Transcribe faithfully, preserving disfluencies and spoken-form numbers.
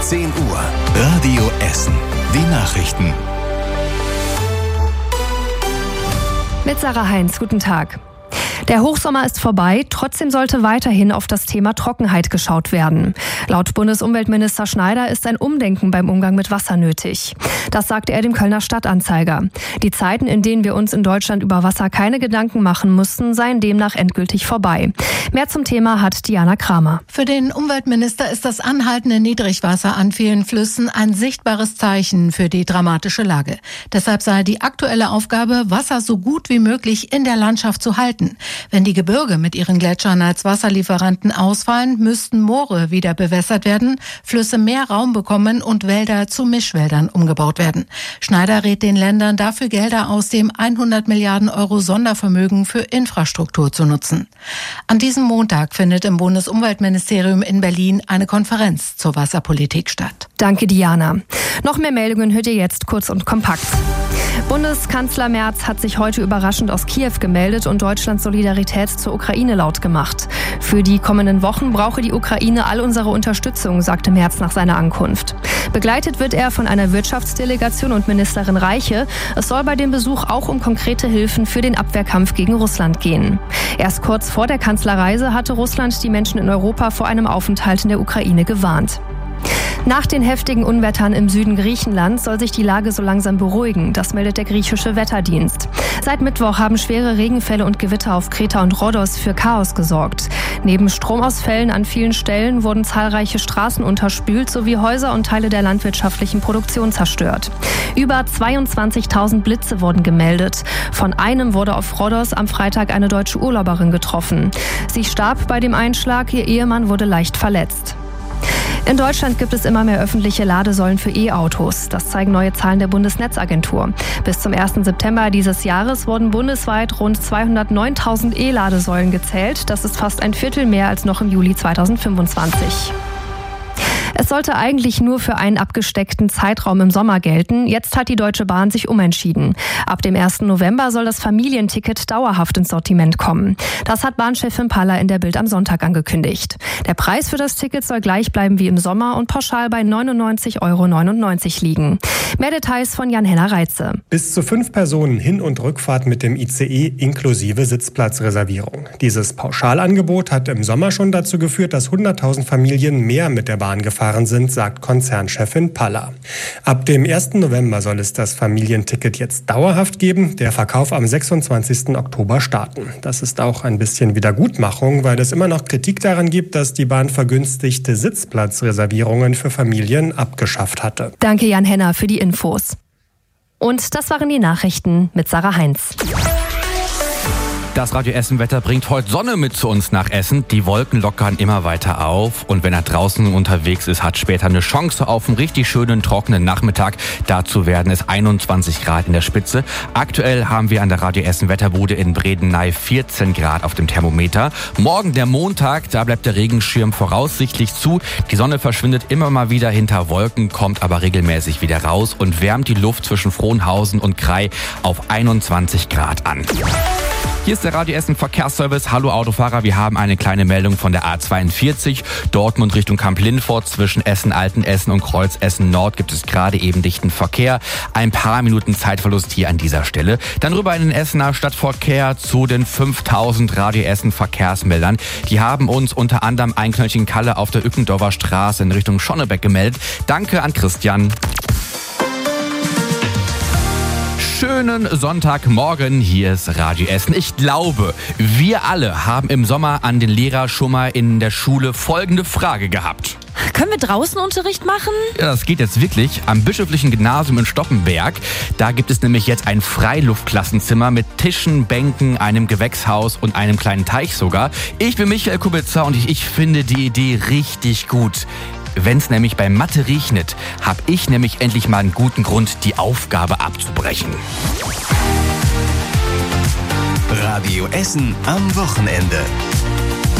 zehn Uhr. Radio Essen. Die Nachrichten. Mit Sarah Heinz, guten Tag. Der Hochsommer ist vorbei, trotzdem sollte weiterhin auf das Thema Trockenheit geschaut werden. Laut Bundesumweltminister Schneider ist ein Umdenken beim Umgang mit Wasser nötig. Das sagte er dem Kölner Stadtanzeiger. Die Zeiten, in denen wir uns in Deutschland über Wasser keine Gedanken machen mussten, seien demnach endgültig vorbei. Mehr zum Thema hat Diana Kramer. Für den Umweltminister ist das anhaltende Niedrigwasser an vielen Flüssen ein sichtbares Zeichen für die dramatische Lage. Deshalb sei die aktuelle Aufgabe, Wasser so gut wie möglich in der Landschaft zu halten. Wenn die Gebirge mit ihren Gletschern als Wasserlieferanten ausfallen, müssten Moore wieder bewässert werden, Flüsse mehr Raum bekommen und Wälder zu Mischwäldern umgebaut werden. Schneider rät den Ländern dafür, Gelder aus dem hundert Milliarden Euro Sondervermögen für Infrastruktur zu nutzen. An diesem Montag findet im Bundesumweltministerium in Berlin eine Konferenz zur Wasserpolitik statt. Danke, Diana. Noch mehr Meldungen hört ihr jetzt kurz und kompakt. Bundeskanzler Merz hat sich heute überraschend aus Kiew gemeldet und Deutschlands Solidarität zur Ukraine laut gemacht. Für die kommenden Wochen brauche die Ukraine all unsere Unterstützung, sagte Merz nach seiner Ankunft. Begleitet wird er von einer Wirtschaftsdelegation und Ministerin Reiche. Es soll bei dem Besuch auch um konkrete Hilfen für den Abwehrkampf gegen Russland gehen. Erst kurz vor der Kanzlerreise hatte Russland die Menschen in Europa vor einem Aufenthalt in der Ukraine gewarnt. Nach den heftigen Unwettern im Süden Griechenlands soll sich die Lage so langsam beruhigen. Das meldet der griechische Wetterdienst. Seit Mittwoch haben schwere Regenfälle und Gewitter auf Kreta und Rhodos für Chaos gesorgt. Neben Stromausfällen an vielen Stellen wurden zahlreiche Straßen unterspült sowie Häuser und Teile der landwirtschaftlichen Produktion zerstört. Über zweiundzwanzigtausend Blitze wurden gemeldet. Von einem wurde auf Rhodos am Freitag eine deutsche Urlauberin getroffen. Sie starb bei dem Einschlag, ihr Ehemann wurde leicht verletzt. In Deutschland gibt es immer mehr öffentliche Ladesäulen für E-Autos. Das zeigen neue Zahlen der Bundesnetzagentur. Bis zum ersten September dieses Jahres wurden bundesweit rund zweihundertneuntausend E-Ladesäulen gezählt. Das ist fast ein Viertel mehr als noch im Juli zweitausendfünfundzwanzig. Es sollte eigentlich nur für einen abgesteckten Zeitraum im Sommer gelten. Jetzt hat die Deutsche Bahn sich umentschieden. Ab dem ersten November soll das Familienticket dauerhaft ins Sortiment kommen. Das hat Bahnchefin Paller in der Bild am Sonntag angekündigt. Der Preis für das Ticket soll gleich bleiben wie im Sommer und pauschal bei neunundneunzig Euro neunundneunzig liegen. Mehr Details von Jan-Henner Reitze. Bis zu fünf Personen Hin- und Rückfahrt mit dem I C E inklusive Sitzplatzreservierung. Dieses Pauschalangebot hat im Sommer schon dazu geführt, dass hunderttausend Familien mehr mit der Bahn gefahren sind, sagt Konzernchefin Paller. Ab dem ersten November soll es das Familienticket jetzt dauerhaft geben, der Verkauf am sechsundzwanzigsten Oktober starten. Das ist auch ein bisschen Wiedergutmachung, weil es immer noch Kritik daran gibt, dass die Bahn vergünstigte Sitzplatzreservierungen für Familien abgeschafft hatte. Danke Jan Henner für die Infos. Und das waren die Nachrichten mit Sarah Heinz. Das Radio Essen-Wetter bringt heute Sonne mit zu uns nach Essen. Die Wolken lockern immer weiter auf. Und wenn er draußen unterwegs ist, hat später eine Chance auf einen richtig schönen, trockenen Nachmittag. Dazu werden es einundzwanzig Grad in der Spitze. Aktuell haben wir an der Radio Essen-Wetterbude in Bredeney vierzehn Grad auf dem Thermometer. Morgen der Montag, da bleibt der Regenschirm voraussichtlich zu. Die Sonne verschwindet immer mal wieder hinter Wolken, kommt aber regelmäßig wieder raus und wärmt die Luft zwischen Frohnhausen und Krai auf einundzwanzig Grad an. Hier ist der Radio Essen Verkehrsservice. Hallo Autofahrer, wir haben eine kleine Meldung von der A zweiundvierzig. Dortmund Richtung Kamp-Lindfort zwischen Essen-Altenessen und Kreuz Essen-Nord gibt es gerade eben dichten Verkehr. Ein paar Minuten Zeitverlust hier an dieser Stelle. Dann rüber in den Essener Stadtverkehr zu den fünftausend Radio Essen Verkehrsmeldern. Die haben uns unter anderem ein Knöllchen Kalle auf der Ückendorfer Straße in Richtung Schonnebeck gemeldet. Danke an Christian. Schönen Sonntagmorgen, hier ist Radio Essen. Ich glaube, wir alle haben im Sommer an den Lehrer schon mal in der Schule folgende Frage gehabt. Können wir draußen Unterricht machen? Ja, das geht jetzt wirklich. Am Bischöflichen Gymnasium in Stoppenberg. Da gibt es nämlich jetzt ein Freiluftklassenzimmer mit Tischen, Bänken, einem Gewächshaus und einem kleinen Teich sogar. Ich bin Michael Kubitzer und ich, ich finde die Idee richtig gut. Wenn es nämlich bei Mathe regnet, habe ich nämlich endlich mal einen guten Grund, die Aufgabe abzubrechen. Radio Essen am Wochenende.